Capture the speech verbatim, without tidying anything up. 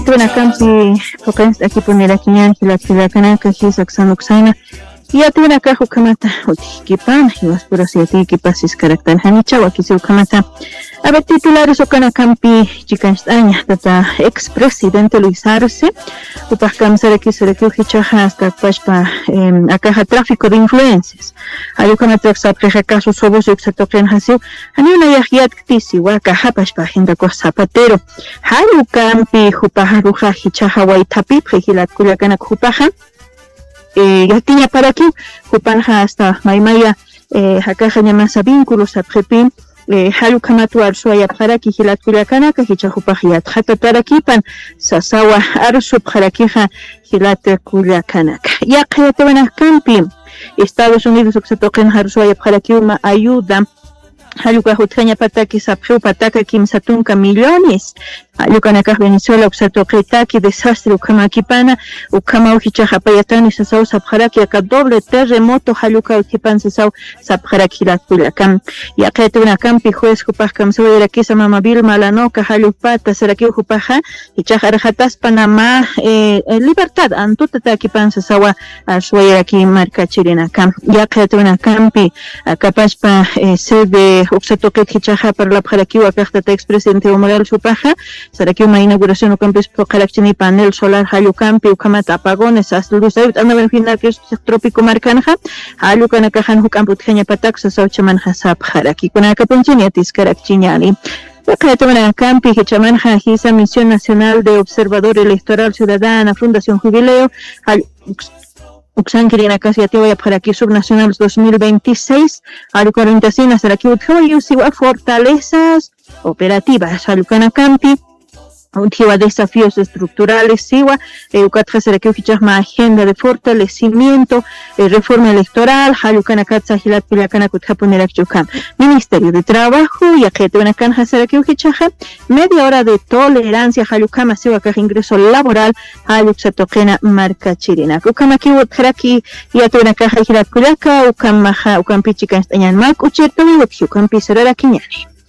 Bueno, acá sí, porque aquí poner aquí la actividad canal que es Oxana Oxana. Y a ti acá Jucamata, Utikipan, y vas por así a ti que pases carácter Hanicha, o aquí se Jucamata. A ver, titulares Ocana Campi, Chicanstaña, tata expresidente Luis Arce, Upacam Sereki Sereki Ujichaja hasta Pashpa, acá tráfico de influencias. Ayucana Traxa Preja Caso Sobos y Uxatokren Hasiu, Ani una yajiat Tisi, Waka Hapashpa, Hindaco Zapatero, Hayu Campi, Jupaja Ruja, Hichaja, Waitapi, Prejilat Culiacana Jupaja. Eh, ya tenía para aquí, Jupanja hasta Maimaya, eh, Hakaja Yamasa vínculos a Prepim, eh, Halu Kamatu Arsuaya para aquí, Hilat Culiacana, Kajicha Jupajiat, Hata para aquí, Pan Sasawa Arsu Parakija, Hilat Culiacana. Ya Kayate Campi, Estados Unidos, Oxatoken Arsuaya para aquí, una ayuda. Haluka Jutkaña Pataki Sapru Pataka Kim Satunka millones. Halukanaka Venezuela Uxatokretaki desastre Ukamakipana Ukama Uchichaja Payatani Sasau Sapjaraki Aka doble terremoto Haluka Uchipan Sasau Sapjaraki La Culiacán. Y acá te una campi juez Jupaj Kamsau de la Kisa Mama Vilma Lanoka Halupata Seraki Jupaja y Chajarjatas Panamá eh, libertad Antutata Kipan Sasawa Arsuaya aquí marca Chirinacam. Y acá te una campi Capaspa eh, sede Uxatoque Kichaja para la Pjarakiwa Kajtata expresidente Moral Chupaja, Saraki una inauguración o campus Pokalachini panel solar Hayukampi, Ukamata apagones, hasta luz de anda final que es trópico marcanja, Hayukana Kajan Hukamput Kenya Pataxa, Sauchaman Hasap Haraki, con Akapunchiniatis Karakchinyani. Acá toman Campi, Hichamanja, Hisa, Misión Nacional de Observador Electoral Ciudadana, Fundación Jubileo, Uxan Kirina Casiatio para aquí subnacionales dos mil veintiséis, Alucarintacina, Saraki Uthoyus, igual fortalezas operativas, Alucana Campi, Utiwa desafíos estructurales, Siwa, Eucatra Saraki Uchichama, agenda de fortalecimiento, eh, reforma electoral, Alucana Katsa, Hilat Piliacana Kutjapunerak Yukam, Ministerio de Trabajo, y Aketuana Kanja Saraki Uchichaja, media hora de tolerancia, Halukama Siwa Kaj ingreso laboral, Haluxatokena Marca Chirina. Ukamaki Utjaraki, y Atuana Kaja Hilat Kuliaka, Ukamaja, Ukampichika Estañan Mak, Ucheto, y Ukampi Serara Kiñani.